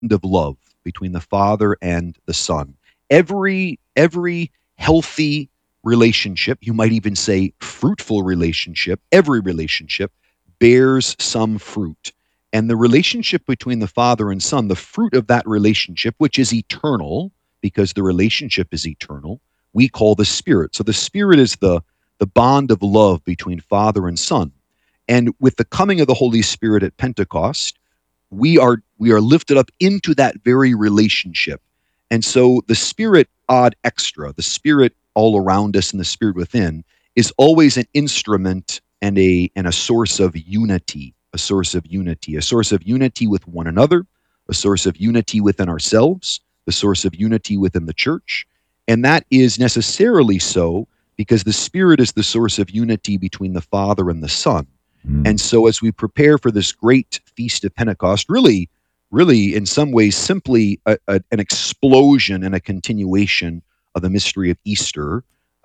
of love between the Father and the Son. Every healthy relationship, you might even say fruitful relationship, every relationship bears some fruit. And the relationship between the Father and Son, the fruit of that relationship, which is eternal, because the relationship is eternal, we call the Spirit. So the Spirit is the bond of love between Father and Son. And with the coming of the Holy Spirit at Pentecost, we are lifted up into that very relationship. And so the Spirit ad extra, the Spirit all around us and the Spirit within, is always an instrument and a source of unity, a source of unity, a source of unity with one another, a source of unity within ourselves, the source of unity within the church. And that is necessarily so because the Spirit is the source of unity between the Father and the Son. And so as we prepare for this great feast of Pentecost, really in some ways simply an explosion and a continuation of the mystery of Easter,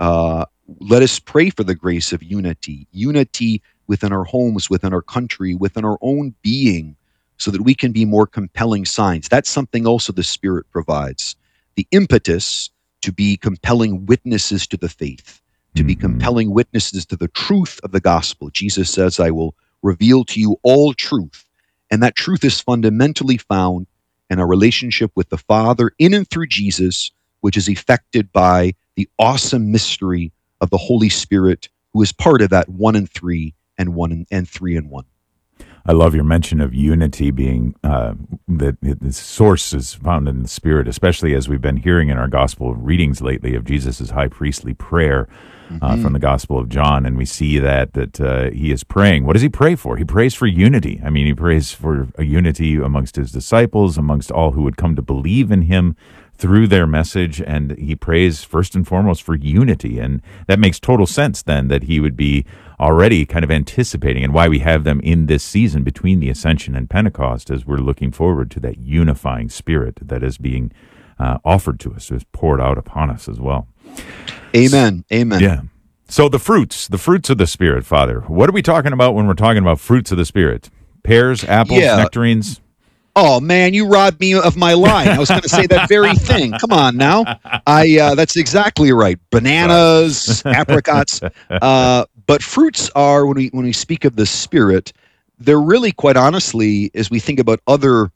let us pray for the grace of unity within our homes, within our country, within our own being, so that we can be more compelling signs. That's something also the Spirit provides. The impetus to be compelling witnesses to the faith, to be compelling witnesses to the truth of the gospel. Jesus says, I will reveal to you all truth. And that truth is fundamentally found in our relationship with the Father in and through Jesus, which is effected by the awesome mystery of the Holy Spirit, who is part of that 1 and 3 and 3 and 1. I love your mention of unity being that the source is found in the Spirit, especially as we've been hearing in our gospel readings lately of Jesus' high priestly prayer from the Gospel of John, and we see that he is praying. What does he pray for? He prays for unity. I mean, he prays for a unity amongst his disciples, amongst all who would come to believe in him through their message, and he prays first and foremost for unity. And that makes total sense then that he would be already kind of anticipating, and why we have them in this season between the Ascension and Pentecost, as we're looking forward to that unifying Spirit that is being offered to us, is poured out upon us as well. Amen. Amen. Yeah. So the fruits of the Spirit, Father, what are we talking about when we're talking about fruits of the Spirit? Pears, apples, nectarines? Oh man, you robbed me of my line. I was going to say that very thing. Come on now. That's exactly right. Bananas, apricots, but fruits are, when we speak of the Spirit, they're really, quite honestly, as we think about other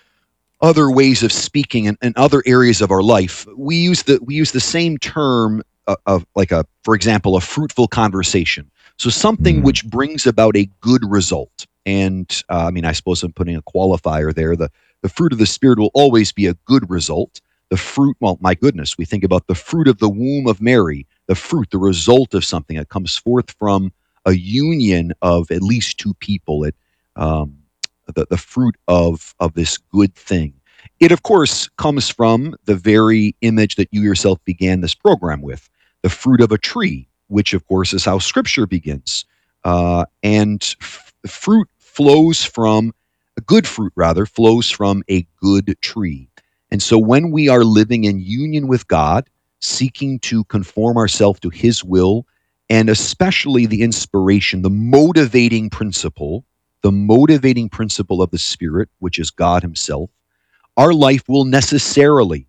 ways of speaking in other areas of our life, we use the same term of, like, for example, a fruitful conversation. So something which brings about a good result. And I suppose I'm putting a qualifier there. The fruit of the Spirit will always be a good result. The fruit, well, my goodness, we think about the fruit of the womb of Mary, the fruit, the result of something that comes forth from a union of at least two people. The fruit of this good thing. It, of course, comes from the very image that you yourself began this program with, the fruit of a tree, which, of course, is how Scripture begins. Fruit flows from, a good fruit rather, flows from a good tree. And so when we are living in union with God, seeking to conform ourselves to His will, and especially the inspiration, the motivating principle of the Spirit, which is God Himself, our life will necessarily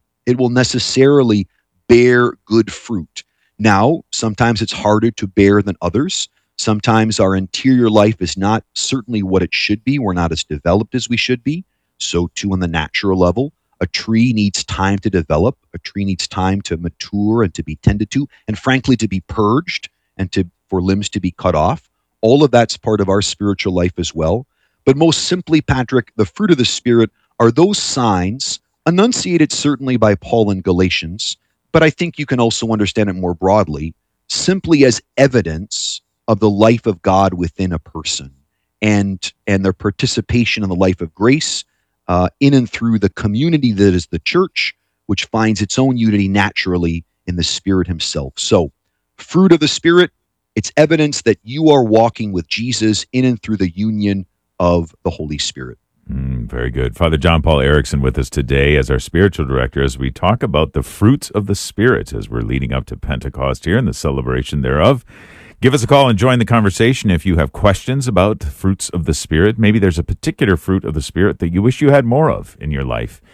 bear good fruit. Now, sometimes it's harder to bear than others. Sometimes our interior life is not certainly what it should be. We're not as developed as we should be. So too on the natural level, a tree needs time to develop. A tree needs time to mature and to be tended to, and frankly, to be purged and for limbs to be cut off. All of that's part of our spiritual life as well. But most simply, Patrick, the fruit of the Spirit are those signs enunciated certainly by Paul in Galatians, but I think you can also understand it more broadly, simply as evidence of the life of God within a person and their participation in the life of grace in and through the community that is the church, which finds its own unity naturally in the Spirit Himself. So, fruit of the Spirit, it's evidence that you are walking with Jesus in and through the union of the Holy Spirit. Very good. Father John Paul Erickson with us today as our spiritual director as we talk about the fruits of the Spirit as we're leading up to Pentecost here and the celebration thereof. Give us a call and join the conversation if you have questions about fruits of the Spirit. Maybe there's a particular fruit of the Spirit that you wish you had more of in your life.